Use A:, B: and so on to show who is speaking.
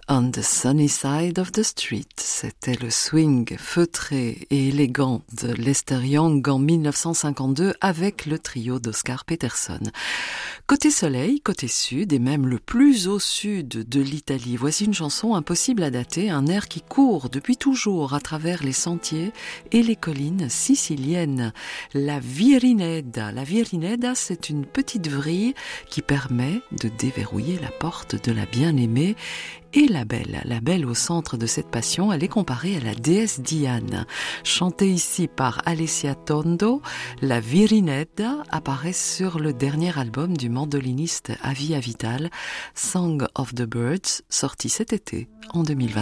A: On the Sunny Side of the Street. C'était le swing feutré et élégant de Lester Young en 1952 avec le trio d'Oscar Peterson. Côté soleil, côté sud et même le plus au sud de l'Italie, voici une chanson impossible à dater, un air qui court depuis toujours à travers les sentiers et les collines siciliennes. La Virineda. La Virineda, c'est une petite vrille qui permet de déverrouiller la porte de la bien-aimée. Et la belle au centre de cette passion, elle est comparée à la déesse Diane. Chantée ici par Alessia Tondo, la Virineda apparaît sur le dernier album du mandoliniste Avi Avital, Song of the Birds, sorti cet été en 2020.